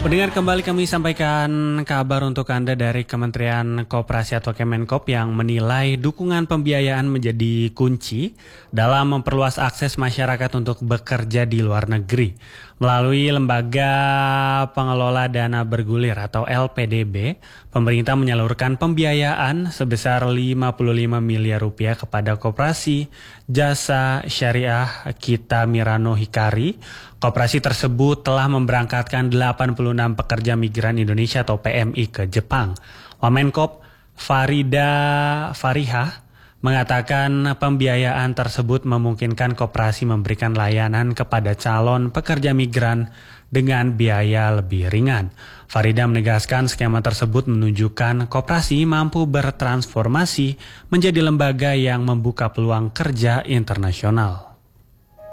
Pendengar, kembali kami sampaikan kabar untuk Anda dari Kementerian Koperasi atau Kemenkop yang menilai dukungan pembiayaan menjadi kunci dalam memperluas akses masyarakat untuk bekerja di luar negeri. Melalui Lembaga Pengelola Dana Bergulir atau LPDB, pemerintah menyalurkan pembiayaan sebesar 55 miliar rupiah kepada Koperasi Jasa Syariah Kita Mirano Hikari. Koperasi tersebut telah memberangkatkan 86 pekerja migran Indonesia atau PMI ke Jepang. Wamenkop Farida Farihah mengatakan pembiayaan tersebut memungkinkan koperasi memberikan layanan kepada calon pekerja migran dengan biaya lebih ringan. Farida menegaskan skema tersebut menunjukkan koperasi mampu bertransformasi menjadi lembaga yang membuka peluang kerja internasional.